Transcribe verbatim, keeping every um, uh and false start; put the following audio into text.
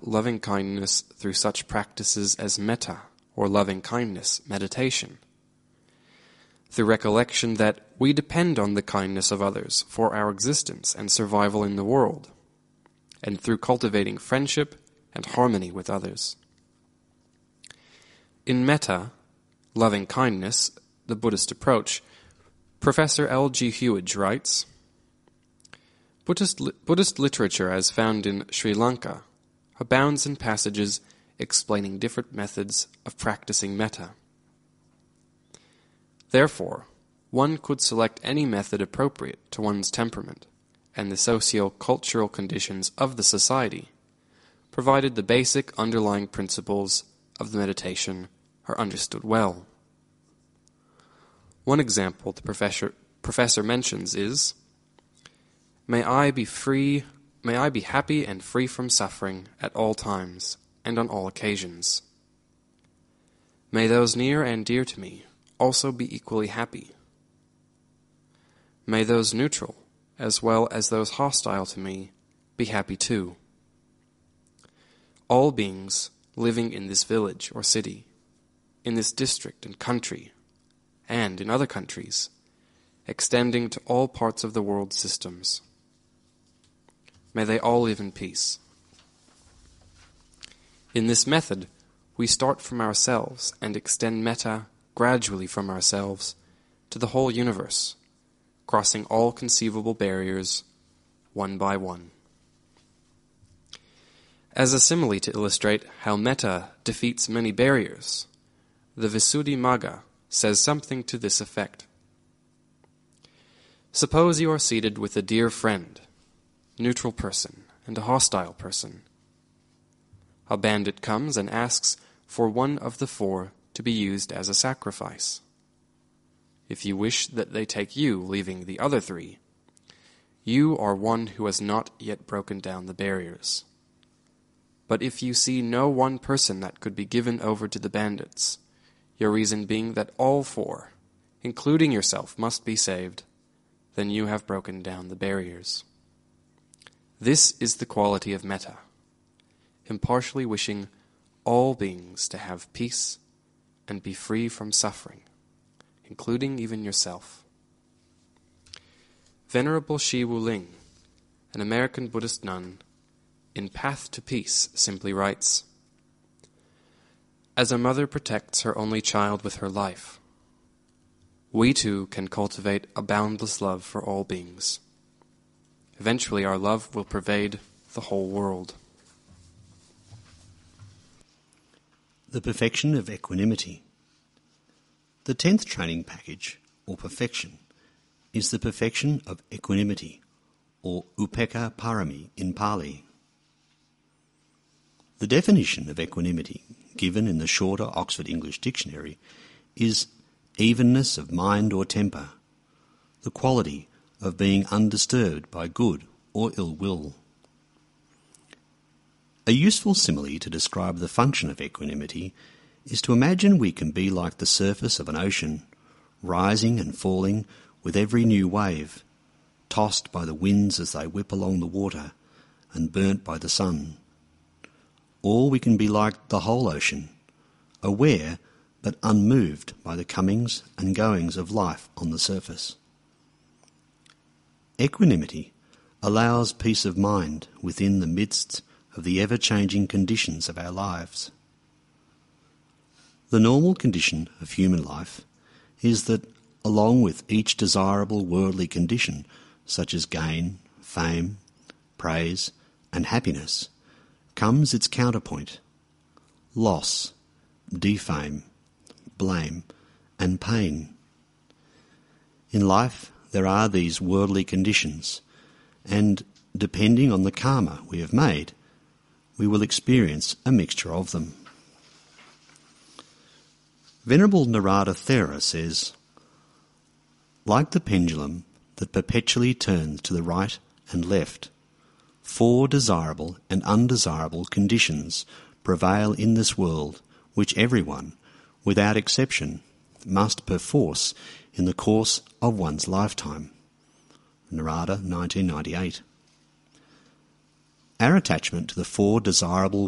loving-kindness through such practices as metta, or loving-kindness meditation, through recollection that we depend on the kindness of others for our existence and survival in the world, and through cultivating friendship and harmony with others. In metta, loving-kindness, the Buddhist approach, Professor L G Hewage writes, Buddhist, li- Buddhist literature as found in Sri Lanka abounds in passages explaining different methods of practicing metta. Therefore, one could select any method appropriate to one's temperament and the socio-cultural conditions of the society, provided the basic underlying principles of the meditation are understood well. One example the professor, professor mentions is, May I be free, may I be happy and free from suffering at all times and on all occasions. May those near and dear to me also be equally happy. May those neutral, as well as those hostile to me, be happy too. All beings living in this village or city, in this district and country, and in other countries, extending to all parts of the world systems. May they all live in peace. In this method, we start from ourselves and extend metta gradually from ourselves to the whole universe, crossing all conceivable barriers, one by one. As a simile to illustrate how metta defeats many barriers, the Visuddhimagga says something to this effect. Suppose you are seated with a dear friend, neutral person, and a hostile person. A bandit comes and asks for one of the four to be used as a sacrifice. If you wish that they take you, leaving the other three, you are one who has not yet broken down the barriers. But if you see no one person that could be given over to the bandits, your reason being that all four, including yourself, must be saved, then you have broken down the barriers. This is the quality of metta, impartially wishing all beings to have peace and be free from suffering, including even yourself. Venerable Shi Wuling, an American Buddhist nun, in Path to Peace simply writes, As a mother protects her only child with her life, we too can cultivate a boundless love for all beings. Eventually our love will pervade the whole world. The perfection of equanimity. The tenth training package, or perfection, is the perfection of equanimity, or upekkha parami in Pali. The definition of equanimity, given in the shorter Oxford English Dictionary, is evenness of mind or temper, the quality of being undisturbed by good or ill will. A useful simile to describe the function of equanimity is to imagine we can be like the surface of an ocean, rising and falling with every new wave, tossed by the winds as they whip along the water, and burnt by the sun. Or we can be like the whole ocean, aware but unmoved by the comings and goings of life on the surface. Equanimity allows peace of mind within the midst of the ever-changing conditions of our lives. The normal condition of human life is that, along with each desirable worldly condition, such as gain, fame, praise, and happiness, comes its counterpoint, loss, defame, blame, and pain. In life there are these worldly conditions, and depending on the karma we have made, we will experience a mixture of them. Venerable Narada Thera says, like the pendulum that perpetually turns to the right and left, four desirable and undesirable conditions prevail in this world which everyone, without exception, must perforce in the course of one's lifetime. Narada, nineteen ninety-eight. Our attachment to the four desirable